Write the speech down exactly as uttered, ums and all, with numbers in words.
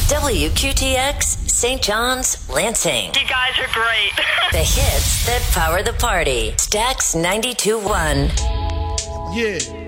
W Q T X, Saint John's, Lansing. You guys are great. The hits that power the party. Stax ninety-two point one. Yeah.